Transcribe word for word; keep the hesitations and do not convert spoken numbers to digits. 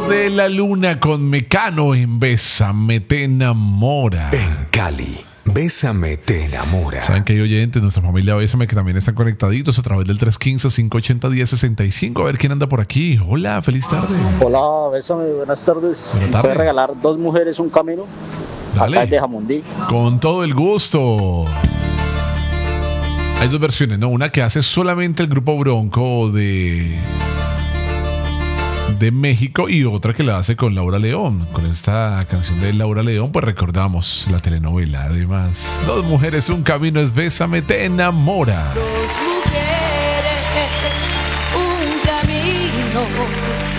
de la Luna con Mecano en Bésame te enamora. En Cali, Bésame te enamora. Saben que hay oyentes, nuestra familia Bésame, que también están conectaditos a través del tres uno cinco, cinco ocho cero, uno cero seis cinco. A ver quién anda por aquí. Hola, feliz tarde. Hola, Bésame, buenas tardes. Buenas tardes. ¿Puedes regalar dos mujeres un camino? Dale. Acá es de Jamundí. Con todo el gusto. Hay dos versiones, ¿no? Una que hace solamente el grupo Bronco de, de México y otra que la hace con Laura León. Con esta canción de Laura León, pues recordamos la telenovela. Además, dos mujeres, un camino es Bésame te enamora. Dos mujeres, un camino,